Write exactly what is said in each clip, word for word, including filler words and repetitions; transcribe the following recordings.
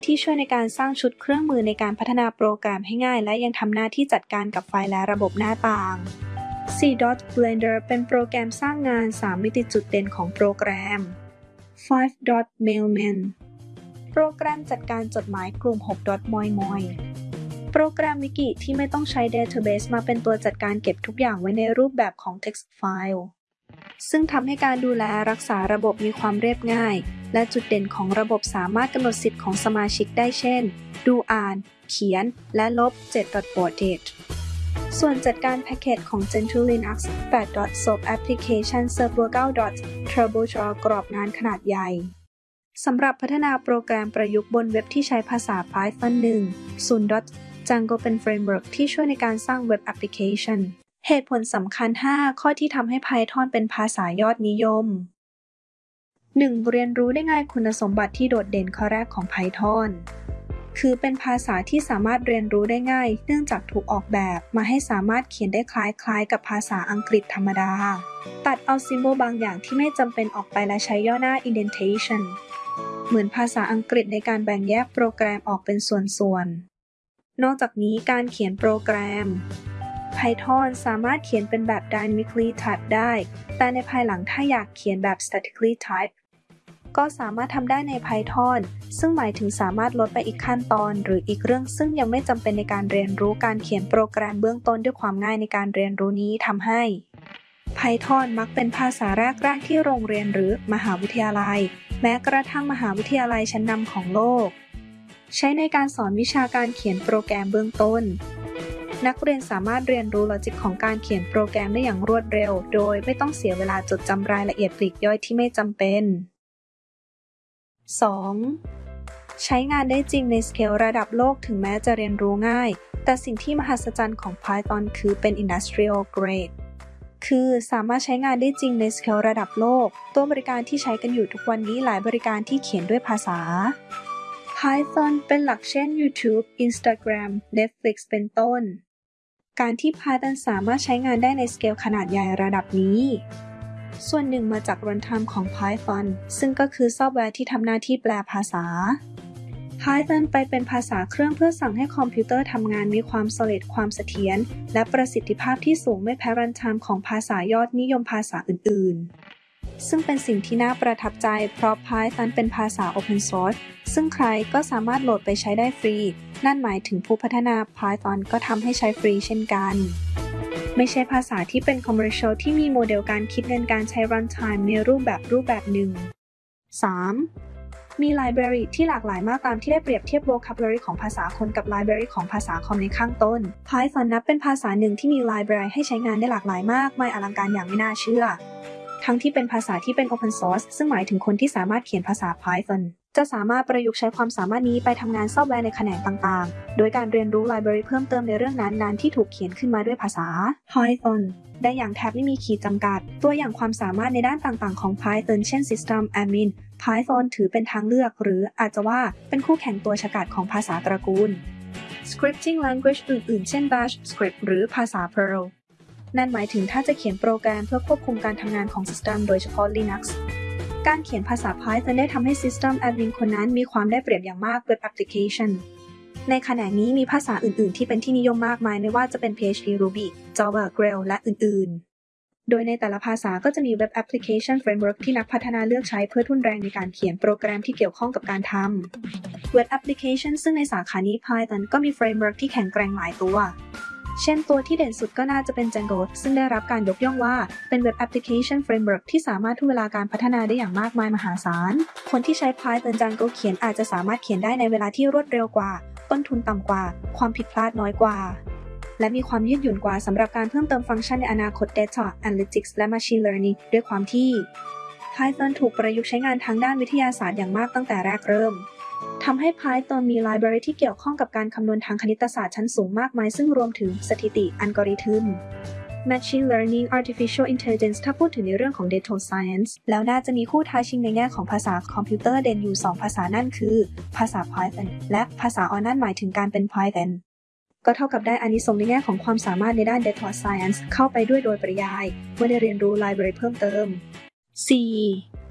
ที่ช่วยในการสร้างชุดเครื่องมือในการพัฒนาโปรแกรมให้ง่ายและยังทำหน้าที่จัดการกับไฟล์และระบบหน้าต่าง สี่ Blender เป็นโปรแกรมสร้างงานสามมิติจุดเด่นของโปรแกรม ห้า Mailman โปรแกรมจัดการจดหมายกลุ่ม หก Moimoi โปรแกรมวิกิที่ไม่ต้องใช้ Database มาเป็นตัวจัดการเก็บทุกอย่างไว้ในรูปแบบของ text file ซึ่งทำให้การดูแลรักษาระบบมีความเรียบง่ายและจุดเด่นของระบบสามารถกำหนดสิทธิ์ของสมาชิกได้เช่นดูอ่านเขียนและลบ เจ็ด Boarded ส่วนจัดการแพ็กเกจของ Gentoo Linux แปด Soap Application Server เก้า TurboJar กรอบงานขนาดใหญ่สำหรับพัฒนาโปรแกรมประยุกต์บนเว็บที่ใช้ภาษา Python หนึ่ง ศูนย์ Django เป็นเฟรมเวิร์กที่ช่วยในการสร้างเว็บแอปพลิเคชันเหตุผลสำคัญ ห้า ข้อที่ทำให้ Python เป็นภาษายอดนิยม หนึ่ง เรียนรู้ได้ง่ายคุณสมบัติที่โดดเด่นข้อแรกของ Python คือเป็นภาษาที่สามารถเรียนรู้ได้ง่ายเนื่องจากถูกออกแบบมาให้สามารถเขียนได้คล้ายๆกับภาษาอังกฤษธรรมดาตัดเอาซิมโบลบางอย่างที่ไม่จำเป็นออกไปและใช้ย่อหน้า indentation เหมือนภาษาอังกฤษในการแบ่งแยกโปรแกรมออกเป็นส่วนๆนอกจากนี้การเขียนโปรแกรม Python สามารถเขียนเป็นแบบ dynamically type ได้แต่ในภายหลังถ้าอยากเขียนแบบ statically type ก็สามารถทำได้ใน Python ซึ่งหมายถึงสามารถลดไปอีกขั้นตอนหรืออีกเรื่องซึ่งยังไม่จำเป็นในการเรียนรู้การเขียนโปรแกรมเบื้องต้นด้วยความง่ายในการเรียนรู้นี้ทำให้ Python มักเป็นภาษาแรกๆที่โรงเรียนหรือมหาวิทยาลัยแม้กระทั่งมหาวิทยาลัยชั้นนำของโลกใช้ในการสอนวิชาการเขียนโปรแกรมเบื้องต้นนักเรียนสามารถเรียนรู้ลอจิกของการเขียนโปรแกรมได้อย่างรวดเร็วโดยไม่ต้องเสียเวลาจดจำรายละเอียดปลีกย่อยที่ไม่จำเป็น สอง ใช้งานได้จริงในสเกลระดับโลกถึงแม้จะเรียนรู้ง่ายแต่สิ่งที่มหัศจรรย์ของ Python คือเป็น Industrial Grade คือสามารถใช้งานได้จริงในสเกลระดับโลกตัวบริการที่ใช้กันอยู่ทุกวันนี้หลายบริการที่เขียนด้วยภาษา Python เป็นหลักเช่น YouTube, Instagram, Netflix เป็นต้นการที่ Python สามารถใช้งานได้ในสเกลขนาดใหญ่ระดับนี้ส่วนหนึ่งมาจาก runtime ของ Python ซึ่งก็คือซอฟต์แวร์ที่ทำหน้าที่แปลภาษา Python ไปเป็นภาษาเครื่องเพื่อสั่งให้คอมพิวเตอร์ทำงานมีความ solid ความเสถียรและประสิทธิภาพที่สูงไม่แพ้ runtime ของภาษายอดนิยมภาษาอื่นๆซึ่งเป็นสิ่งที่น่าประทับใจเพราะ Python เป็นภาษา Open Source ซึ่งใครก็สามารถโหลดไปใช้ได้ฟรีนั่นหมายถึงผู้พัฒนา Python ก็ทำให้ใช้ฟรีเช่นกันไม่ใช่ภาษาที่เป็น commercial ที่มีโมเดลการคิดเงินการใช้ runtime ในรูปแบบรูปแบบหนึ่ง สาม มี library ที่หลากหลายมากตามที่ได้เปรียบเทียบ vocabulary ของภาษาคนกับ library ของภาษาคอมในข้างต้น Python นับเป็นภาษาหนึ่งที่มี library ให้ใช้งานได้หลากหลายมากมายอลังการอย่างไม่น่าเชื่อทั้งที่เป็นภาษาที่เป็น open source ซึ่งหมายถึงคนที่สามารถเขียนภาษา Python จะสามารถประยุกต์ใช้ความสามารถนี้ไปทำงานซอฟต์แวร์ในแขนงต่างๆโดยการเรียนรู้ library เพิ่มเติมในเรื่องนั้นๆที่ถูกเขียนขึ้นมาด้วยภาษา Python ได้อย่างแทบไม่มีขีดจำกัดตัวอย่างความสามารถในด้านต่างๆของ Python เช่น System Admin Python ถือเป็นทางเลือกหรืออาจจะว่าเป็นคู่แข่งตัวฉกาจของภาษาตระกูล Scripting language อื่นๆเช่น Bash Script หรือภาษา Perlนั่นหมายถึงถ้าจะเขียนโปรแกรมเพื่อควบคุมการทำงานของ System โดยเฉพาะ Linux การเขียนภาษา Python ได้ทำให้ System Admin คนนั้นมีความได้เปรียบอย่างมาก Web Application ในแขนงนี้มีภาษาอื่นๆที่เป็นที่นิยมมากมายไม่ว่าจะเป็น พี เอช พี Ruby Java Grail และอื่นๆโดยในแต่ละภาษาก็จะมี Web Application Framework ที่นักพัฒนาเลือกใช้เพื่อทุ่นแรงในการเขียนโปรแกรมที่เกี่ยวข้องกับการทำ Web Application ซึ่งในสาขานี้ Python ก็มี Framework ที่แข็งแกร่งหลายตัวเช่นตัวที่เด่นสุดก็น่าจะเป็น Django ซึ่งได้รับการยกย่องว่าเป็น Web Application Framework ที่สามารถทุ่นเวลาการพัฒนาได้อย่างมากมายมหาศาลคนที่ใช้ Python Django เขียนอาจจะสามารถเขียนได้ในเวลาที่รวดเร็วกว่าต้นทุนต่ำกว่าความผิดพลาดน้อยกว่าและมีความยืดหยุ่นกว่าสำหรับการเพิ่มเติมฟังก์ชันในอนาคต Data Analytics และ Machine Learning ด้วยความที่ Python ถูกประยุกต์ใช้งานทางด้านวิทยาศาสตร์อย่างมากตั้งแต่แรกเริ่มทำให้ Python มี library ที่เกี่ยวข้องกับการคำนวณทางคณิตศาสตร์ชั้นสูงมากมายซึ่งรวมถึงสถิติอัลกอริทึม Machine Learning Artificial Intelligence ถ้าพูดถึงในเรื่องของ Data Science แล้วน่าจะมีคู่ท้าชิงในแง่ของภาษาคอมพิวเตอร์เด่นอยู่สองภาษานั่นคือภาษา Python และภาษา R นั่นหมายถึงการเป็น Python ก็เท่ากับได้อานิสงส์ในแง่ของความสามารถในด้าน Data Science เข้าไปด้วยโดยปริยายเมื่อได้เรียนรู้ library เพิ่มเติม สี่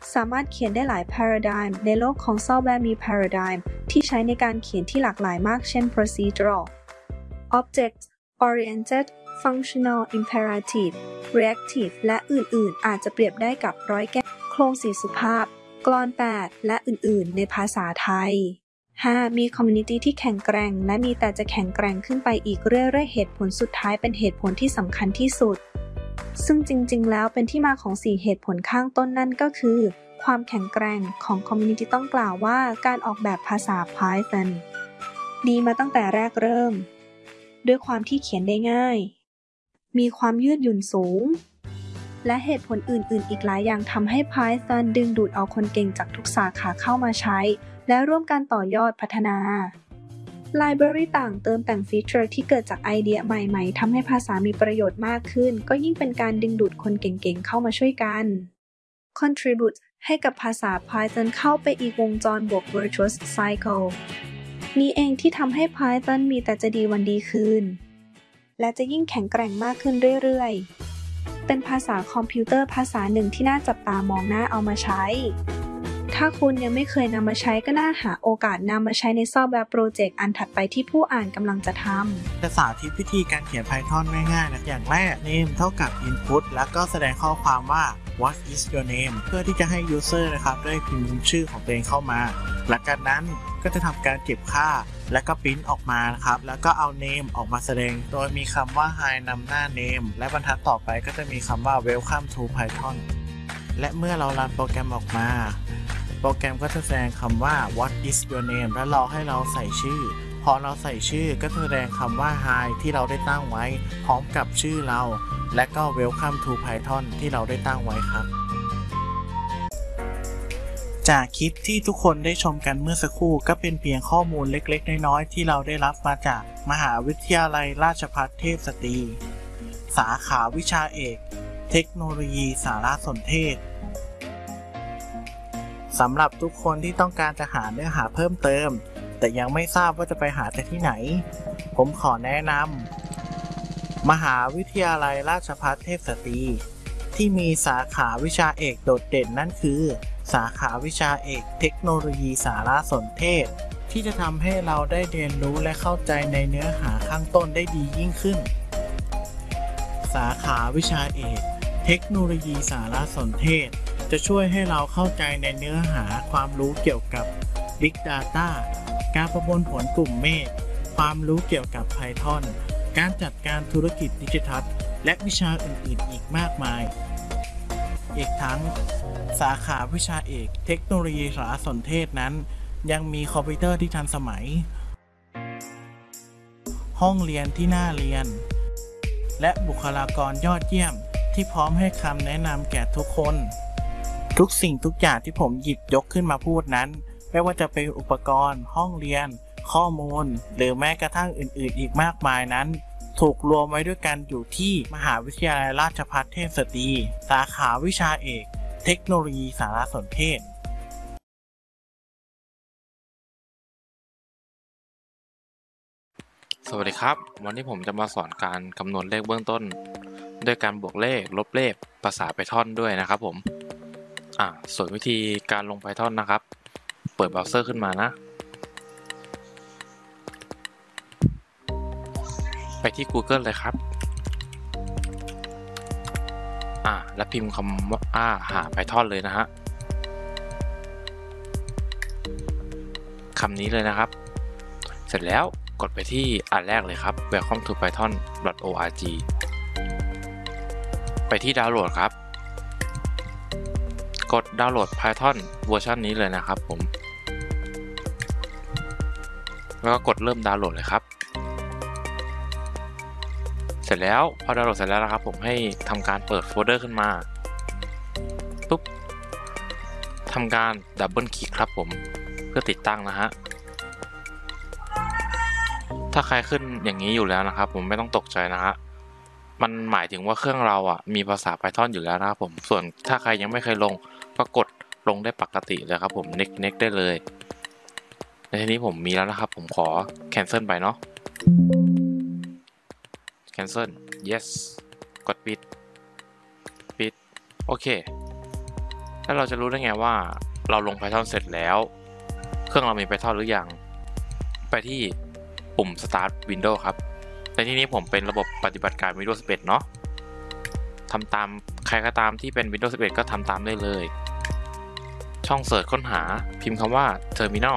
สามารถเขียนได้หลาย paradigm ในโลกของซอฟต์แวร์มี paradigm ที่ใช้ในการเขียนที่หลากหลายมากเช่น procedural object oriented functional imperative reactive และอื่นๆอาจจะเปรียบได้กับร้อยแก้วโครงสี่สุภาพกลอนแปดและอื่นๆในภาษาไทย ห้า. มีคอมมูนิตี้ที่แข็งแกร่งและมีแต่จะแข็งแกร่งขึ้นไปอีกเรื่อยๆเหตุผลสุดท้ายเป็นเหตุผลที่สำคัญที่สุดซึ่งจริงๆแล้วเป็นที่มาของสี่เหตุผลข้างต้นนั่นก็คือความแข็งแกร่งของคอมมูนิตี้ต้องกล่าวว่าการออกแบบภาษา Python ดีมาตั้งแต่แรกเริ่มด้วยความที่เขียนได้ง่ายมีความยืดหยุ่นสูงและเหตุผลอื่นๆอีกหลายอย่างทำให้ Python ดึงดูดเอาคนเก่งจากทุกสาขาเข้ามาใช้และร่วมกันต่อยอดพัฒนา Library ต่างเติมแต่งฟีเจอร์ที่เกิดจากไอเดียใหม่ๆทำให้ภาษามีประโยชน์มากขึ้นก็ยิ่งเป็นการดึงดูดคนเก่งๆเข้ามาช่วยกัน Contribute ให้กับภาษา Python เข้าไปอีกวงจรบวก Virtuous Cycle นี้เองที่ทำให้ Python มีแต่จะดีวันดีคืนและจะยิ่งแข็งแกร่งมากขึ้นเรื่อยๆเป็นภาษาคอมพิวเตอร์ภาษาหนึ่งที่น่าจับตามองน่าเอามาใช้ถ้าคุณยังไม่เคยนำมาใช้ก็น่าหาโอกาสนำมาใช้ในซอฟต์แวร์โปรเจกต์อันถัดไปที่ผู้อ่านกำลังจะทำจะสาธิตวิธีการเขียน Python ง่ายๆนะอย่างแรก name เท่ากับ input แล้วก็แสดงข้อความว่า what is your name เพื่อที่จะให้ user นะครับได้พิมพ์ชื่อของตัวเองเข้ามาหลังจากนั้นก็จะทำการเก็บค่าและก็ปริ้นออกมานะครับแล้วก็เอา name ออกมาแสดงโดยมีคำว่า hi นำหน้า name และบรรทัดต่อไปก็จะมีคำว่า welcome to Python และเมื่อเรารันโปรแกรมออกมาโปรแกรมก็จะแสดงคำว่า what is your name และรอให้เราใส่ชื่อพอเราใส่ชื่อก็จะแสดงคำว่า hi ที่เราได้ตั้งไว้พร้อมกับชื่อเราและก็ welcome to Python ที่เราได้ตั้งไว้ครับจากคลิปที่ทุกคนได้ชมกันเมื่อสักครู่ก็เป็นเพียงข้อมูลเล็กๆน้อยๆที่เราได้รับมาจากมหาวิทยาลัยราชภัฏเทพสตรีสาขาวิชาเอกเทคโนโลยีสารสนเทศสำหรับทุกคนที่ต้องการจะหาเนื้อหาเพิ่มเติมแต่ยังไม่ทราบว่าจะไปหาจากที่ไหนผมขอแนะนำมหาวิทยาลัยราชภัฏเทพสตรีที่มีสาขาวิชาเอกโดดเด่นนั่นคือสาขาวิชาเอกเทคโนโลยีสารสนเทศที่จะทำให้เราได้เรียนรู้และเข้าใจในเนื้อหาข้างต้นได้ดียิ่งขึ้นสาขาวิชาเอกเทคโนโลยีสารสนเทศจะช่วยให้เราเข้าใจในเนื้อหาความรู้เกี่ยวกับ Big Data การประมวลผลกลุ่มเมฆความรู้เกี่ยวกับ Python การจัดการธุรกิจดิจิทัลและวิชาอื่นๆอีกมากมายอีกทั้งสาขาวิชาเอกเทคโนโลยีสารสนเทศนั้นยังมีคอมพิวเตอร์ที่ทันสมัยห้องเรียนที่น่าเรียนและบุคลากรยอดเยี่ยมที่พร้อมให้คำแนะนำแก่ทุกคนทุกสิ่งทุกอย่างที่ผมหยิบยกขึ้นมาพูดนั้นไม่ว่าจะเป็นอุปกรณ์ห้องเรียนข้อมูลหรือแม้กระทั่งอื่นๆอีกมากมายนั้นถูกรวมไว้ด้วยกันอยู่ที่มหาวิทยาลัยราชภัฏเทพสตรีสาขาวิชาเอกเทคโนโลยีสารสนเทศสวัสดีครับวันนี้ผมจะมาสอนการคำนวณเลขเบื้องต้นด้วยการบวกเลขลบเลขภาษา Python ด้วยนะครับผมอ่าส่วนวิธีการลง Python นะครับเปิดเบราว์เซอร์ขึ้นมานะไปที่ Google เลยครับอ่าแล้วพิมพ์คำว่าอ่าหา Python เลยนะฮะคำนี้เลยนะครับเสร็จแล้วกดไปที่อันแรกเลยครับ welcome to python dot org ไปที่ดาวน์โหลดครับกดดาวน์โหลด Python เวอร์ชันนี้เลยนะครับผมแล้วก็กดเริ่มดาวน์โหลดเลยครับเสร็จแล้วพอดาวน์โหลดเสร็จแล้วนะครับผมให้ทำการเปิดโฟลเดอร์ขึ้นมาปุ๊บทำการดับเบิลคลิกครับผมเพื่อติดตั้งนะฮะถ้าใครขึ้นอย่างนี้อยู่แล้วนะครับผมไม่ต้องตกใจนะฮะมันหมายถึงว่าเครื่องเราอ่ะมีภาษา Python อยู่แล้วนะครับผมส่วนถ้าใครยังไม่เคยลงก็กดลงได้ปกติเลยครับผม next next ได้เลยในทีนี้ผมมีแล้วนะครับผมขอ cancel ไปเนาะ cancel yes กดปิดปิดโอเคแล้วเราจะรู้ได้ไงว่าเราลง Python เสร็จแล้วเครื่องเรามี Python หรือยังไปที่ปุ่ม Start Windows ครับในที่นี้ผมเป็นระบบปฏิบัติการ Windows สิบเอ็ด เนาะทำตามใครก็ตามที่เป็น Windows สิบเอ็ด ก็ทำตามได้เลยช่องเสิร์ชค้นหาพิมพ์คำว่า Terminal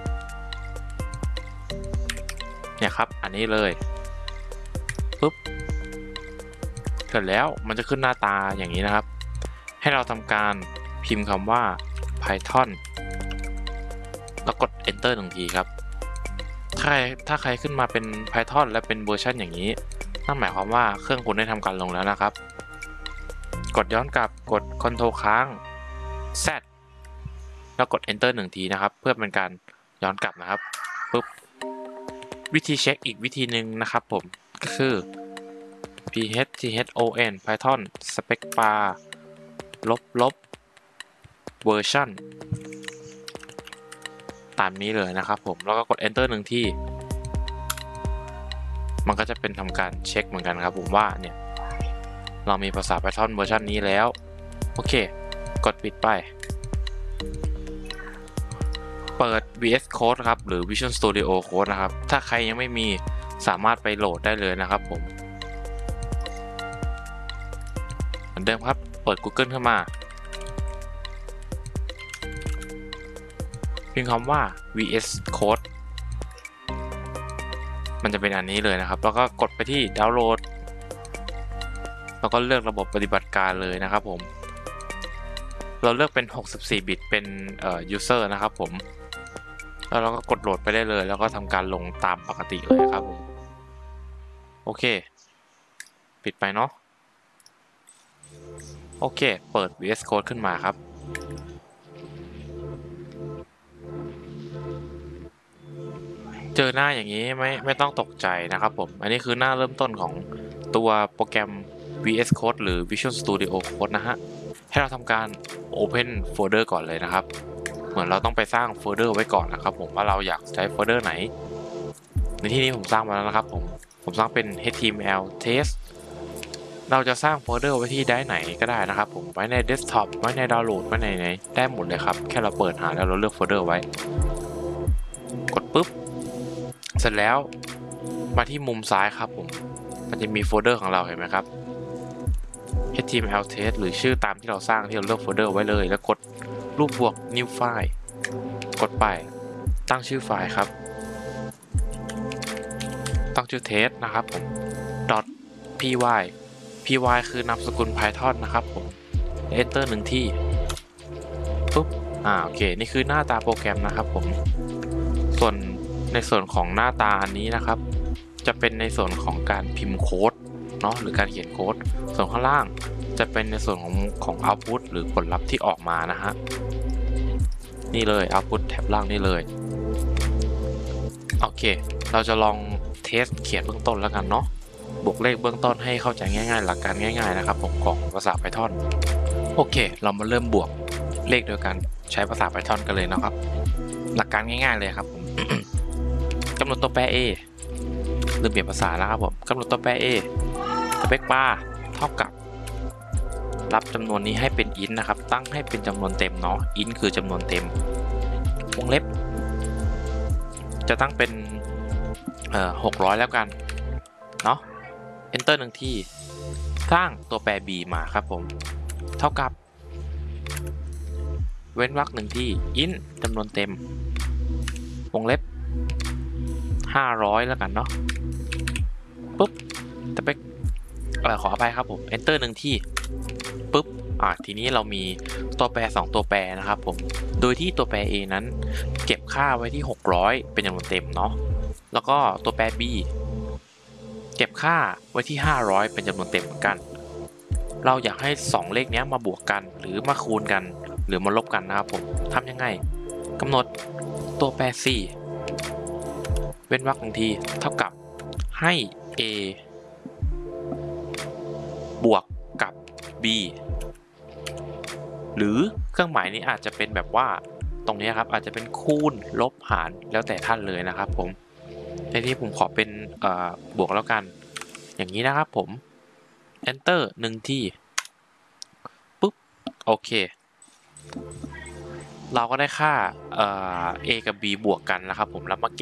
เนี่ยครับอันนี้เลยปุ๊บเสร็จแล้วมันจะขึ้นหน้าตาอย่างนี้นะครับให้เราทำการพิมพ์คำว่า Python แล้วกด Enter หนึ่งทีครับถ้าถ้าใครขึ้นมาเป็น Python และเป็นเวอร์ชันอย่างนี้นั่นหมายความว่าเครื่องคุณได้ทำการลงแล้วนะครับกดย้อนกลับกด Ctrl ค้าง Z แล้วกด Enter หนึ่งทีนะครับเพื่อเป็นการย้อนกลับนะครับปุ๊บวิธีเช็คอีกวิธีหนึ่งนะครับผมก็คือ phthon python specbar ลบลบ version ตามนี้เลยนะครับผมแล้วก็กด enter หนึ่งที่มันก็จะเป็นทำการเช็คเหมือนกันครับผมว่าเนี่ยเรามีภาษา Python เวอร์ชันนี้แล้วโอเคกดปิดไปเปิด วี เอส Code ครับหรือ Visual Studio Code นะครับถ้าใครยังไม่มีสามารถไปโหลดได้เลยนะครับผมเหมือนเดิมครับเปิด Google ขึ้นมาพิมพ์คำว่า วี เอส Code มันจะเป็นอันนี้เลยนะครับแล้วก็กดไปที่ดาวน์โหลดแล้วก็เลือกระบบปฏิบัติการเลยนะครับผมเราเลือกเป็นหกสิบสี่บิตเป็นเอ่อ user นะครับผมแล้วเราก็กดโหลดไปได้เลยแล้วก็ทำการลงตามปกติเลยครับผมโอเคปิดไปเนาะโอเคเปิด วี เอส Code ขึ้นมาครับเจอหน้าอย่างนี้ไม่ไม่ต้องตกใจนะครับผมอันนี้คือหน้าเริ่มต้นของตัวโปรแกรม วี เอส Code หรือ Visual Studio Code นะฮะให้เราทำการ Open Folder ก่อนเลยนะครับเหมือนเราต้องไปสร้างโฟลเดอร์ไว้ก่อนนะครับผมว่าเราอยากใช้โฟลเดอร์ไหนในที่นี้ผมสร้างมาแล้วนะครับผมผมสร้างเป็น เอช ที เอ็ม แอล test เราจะสร้างโฟลเดอร์ไว้ที่ได้ไหนก็ได้นะครับผมไว้ใน Desktop ไว้ในดาวน์โหลดไว้ในไหนได้หมดเลยครับแค่เราเปิดหาแล้วเราเลือกโฟลเดอร์ไว้กดปุ๊บเสร็จแล้วมาที่มุมซ้ายครับผมมันจะมีโฟลเดอร์ของเราเห็นไหมครับ เอช ที เอ็ม แอล test หรือชื่อตามที่เราสร้างที่เราเลือกโฟลเดอร์ไว้เลยแล้วกดรูปบวก new file กดไปตั้งชื่อไฟล์ครับตั้งชื่อ test นะครับผม .py py คือนามสกุล Python นะครับผม enter หนึ่งที่ปุ๊บอ่าโอเคนี่คือหน้าตาโปรแกรมนะครับผมส่วนในส่วนของหน้าตาอันนี้นะครับจะเป็นในส่วนของการพิมพ์โค้ดเนาะหรือการเขียนโค้ดส่วนข้างล่างจะเป็นในส่วนของของ output หรือผลลัพธ์ที่ออกมานะฮะนี่เลย output แท็บล่างนี่เลยโอเคเราจะลองเทสเขียนเบื้องต้นแล้วกันเนาะบวกเลขเบื้องต้นให้เข้าใจง่ายๆหลักการง่ายๆนะครับผมของภาษา Python โอเคเรามาเริ่มบวกเลขโดยการใช้ภาษา Python กันเลยนะครับหลักการง่ายๆเลยครับผม กำหนดตัวแปร a ลืมเปลี่ยนภาษาแล้วครับผมกำหนดตัวแปร a สเปคบาร์เท่ากับรับจำนวนนี้ให้เป็น int นะครับตั้งให้เป็นจำนวนเต็มเนาะ int คือจำนวนเต็มวงเล็บจะตั้งเป็นเอ่อหกร้อยแล้วกันเนาะ enter หนึ่งที่สร้างตัวแปร b มาครับผมเท่ากับเว้นวรรคหนึ่งที่ int จำนวนเต็มวงเล็บห้าร้อยแล้วกันเนาะปุ๊บสเปคเอ่อขออภัยครับผม enter หนึ่งที่ปุ๊บอ่าทีนี้เรามีตัวแปรสองตัวแปรนะครับผมโดยที่ตัวแปร a นั้นเก็บค่าไว้ที่หกร้อยเป็นจำนวนเต็มเนาะแล้วก็ตัวแปร b เก็บค่าไว้ที่ห้าร้อยเป็นจำนวนเต็มเหมือนกันเราอยากให้สองเลขนี้มาบวกกันหรือมาคูณกันหรือมาลบกันนะครับผมทำยังไงกำหนดตัวแปร c เว้นวรรคหนึ่งทีเท่ากับให้ a บวกกับ b หรือเครื่องหมายนี้อาจจะเป็นแบบว่าตรงนี้ครับอาจจะเป็นคูณลบหารแล้วแต่ท่านเลยนะครับผมในที่ผมขอเป็นเอ่อบวกแล้วกันอย่างนี้นะครับผม enter หนึ่งที่ปุ๊บโอเคเราก็ได้ค่าเอ่อ A กับ B บวกกันนะครับผมแล้วมาเก็บ